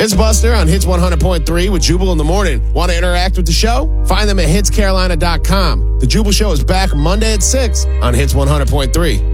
It's Buster on Hits 100.3 with Jubal in the morning. Want to interact with the show? Find them at hitscarolina.com. The Jubal Show is back Monday at 6 on Hits 100.3.